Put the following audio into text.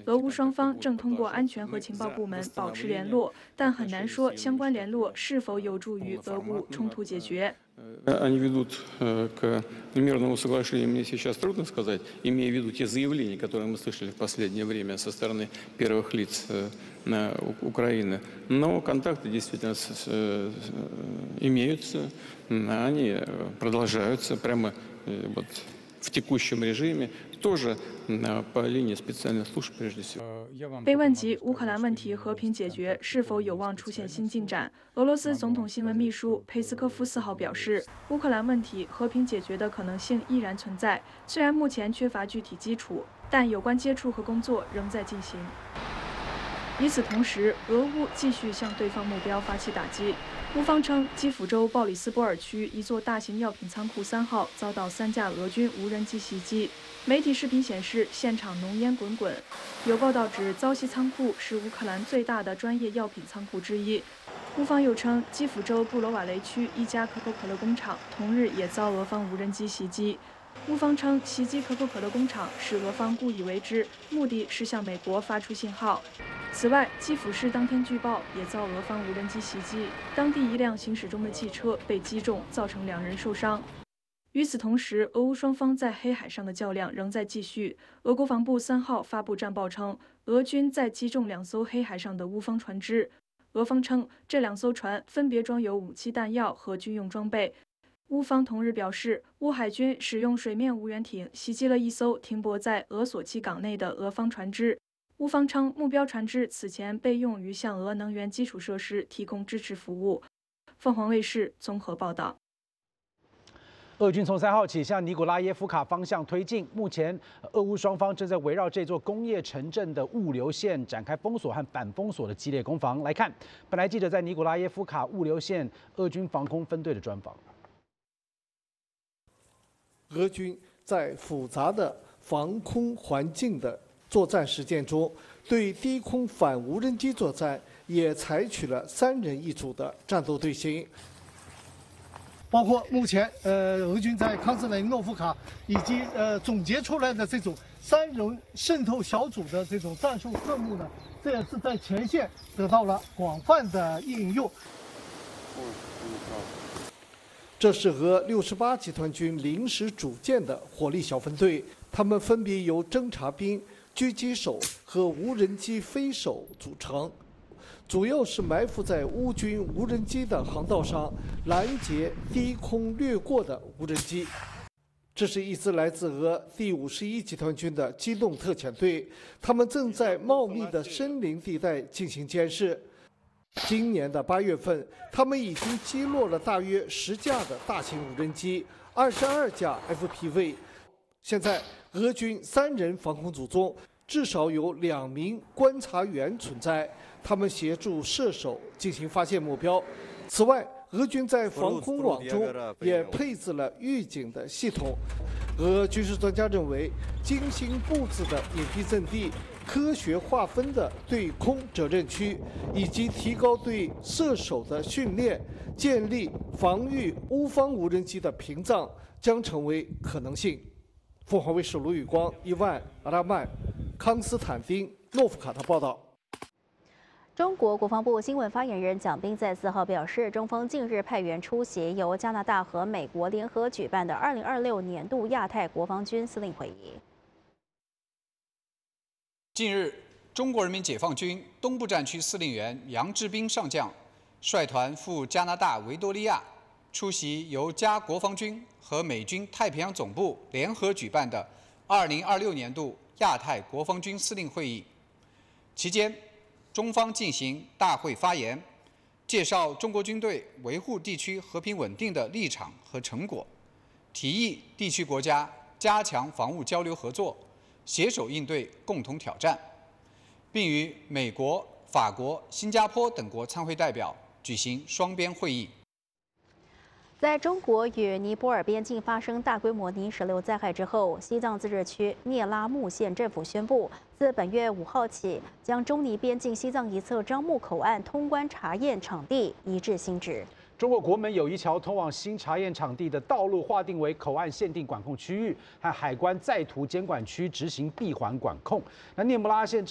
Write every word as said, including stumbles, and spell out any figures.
俄乌双方正通过安全和情报部门保持联络，但很难说相关联络是否有助于俄乌冲突解决。 Они ведут к мирному соглашению, мне сейчас трудно сказать, имея в виду те заявления, которые мы слышали в последнее время со стороны первых лиц Украины. Но контакты действительно имеются, они продолжаются прямо вот в текущем режиме, тоже по линии специальных служб прежде всего. 被问及乌克兰问题和平解决是否有望出现新进展，俄罗斯总统新闻秘书佩斯科夫四号表示，乌克兰问题和平解决的可能性依然存在，虽然目前缺乏具体基础，但有关接触和工作仍在进行。与此同时，俄乌继续向对方目标发起打击。乌方称，基辅州鲍里斯波尔区一座大型药品仓库三号遭到三架俄军无人机袭击。媒体视频显示，现场浓烟滚滚。有报道指，遭袭仓库是乌克兰最大的专业药品仓库之一。乌方又称，基辅州布罗瓦雷区一家可口可乐工厂同日也遭俄方无人机袭击。乌方称，袭击可口可乐工厂是俄方故意为之，目的是向美国发出信号。 此外，基辅市当天据报也遭俄方无人机袭击，当地一辆行驶中的汽车被击中，造成两人受伤。与此同时，俄乌双方在黑海上的较量仍在继续。俄国防部三号发布战报称，俄军在击中两艘黑海上的乌方船只。俄方称，这两艘船分别装有武器弹药和军用装备。乌方同日表示，乌海军使用水面无人艇袭击了一艘停泊在俄索契港内的俄方船只。 乌方称，目标船只此前被用于向俄能源基础设施提供支持服务。凤凰卫视综合报道。 俄军从三号起向尼古拉耶夫卡方向推进，目前俄乌双方正在围绕这座工业城镇的物流线展开封锁和反封锁的激烈攻防。来看，本来记者在尼古拉耶夫卡物流线俄军防空分队的专访。 俄军在复杂的防空环境的 作战实践中，对低空反无人机作战也采取了三人一组的战斗队形， 包括目前呃俄军在康斯雷诺夫卡以及呃总结出来的这种三人渗透小组的这种战术科目呢，这也是在前线得到了广泛的应用。 这是俄六十八集团军临时组建的火力小分队，他们分别由侦察兵、 狙击手和无人机飞手组成，主要是埋伏在乌军无人机的航道上，拦截低空掠过的无人机。这是一支来自俄第五十一集团军的机动特遣队，他们正在茂密的森林地带进行监视。今年的八月份，他们已经击落了大约十架的大型无人机，二十二架 F P V。 现在，俄军三人防空组中至少有两名观察员存在，他们协助射手进行发现目标。此外，俄军在防空网中也配置了预警的系统。俄军事专家认为，精心布置的隐蔽阵地、科学划分的对空责任区，以及提高对射手的训练，建立防御乌方无人机的屏障，将成为可能性。 凤凰卫视卢宇光、伊万、阿拉曼、康斯坦丁、诺夫卡的报道。 中国国防部新闻发言人蒋斌在四号表示，中方近日派员出席由加拿大和美国联合举办的二零二六年度亚太国防军司令会议。 近日，中国人民解放军东部战区司令员杨志斌上将率团赴加拿大维多利亚，出席由加国防军 和美军太平洋总部联合举办的二零二六年度亚太国防军司令会议，期间，中方进行大会发言，介绍中国军队维护地区和平稳定的立场和成果，提议地区国家加强防务交流合作，携手应对共同挑战，并与美国、法国、新加坡等国参会代表举行双边会议。 在中国与尼泊尔边境发生大规模泥石流灾害之后，西藏自治区聂拉木县政府宣布，自本月五号起，将中尼边境西藏一侧樟木口岸通关查验场地移至新址。 中国国门友谊桥通往新查验场地的道路划定为口岸限定管控区域和海关在途监管区，执行闭环管控。那聂木拉县